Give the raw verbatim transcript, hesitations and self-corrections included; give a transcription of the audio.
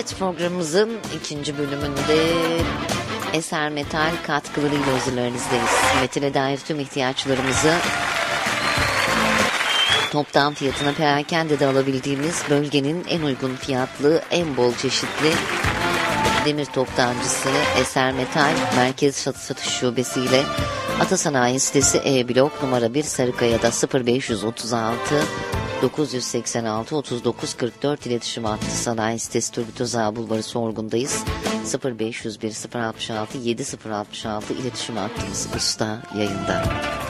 Evet, programımızın ikinci bölümünde Eser Metal katkılarıyla huzurlarınızdayız. Metale dair tüm ihtiyaçlarımızı toptan fiyatına perakendede alabildiğimiz bölgenin en uygun fiyatlı, en bol çeşitli demir toptancısı Eser Metal Merkez Satış Şubesi ile Atasanayi sitesi E-Blok numara bir Sarıkaya'da sıfır beş otuz altı dokuz yüz seksen altı otuz dokuz kırk dört iletişim hattı. Sanayi sitesi Turgut Özal Bulvarı Sorgun'dayız. sıfır beş yüz bir sıfır altmış altı yedi sıfır altmış altı iletişim hattımız. Usta yayında.